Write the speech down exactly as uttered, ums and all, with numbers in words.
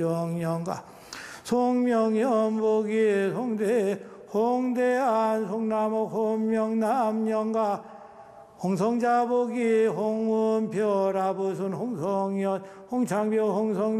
영영가 송명연복이 송대 홍대안 송나무 혼명남영가 홍성자복이 홍은별 아부순 홍성연 홍창bio 홍성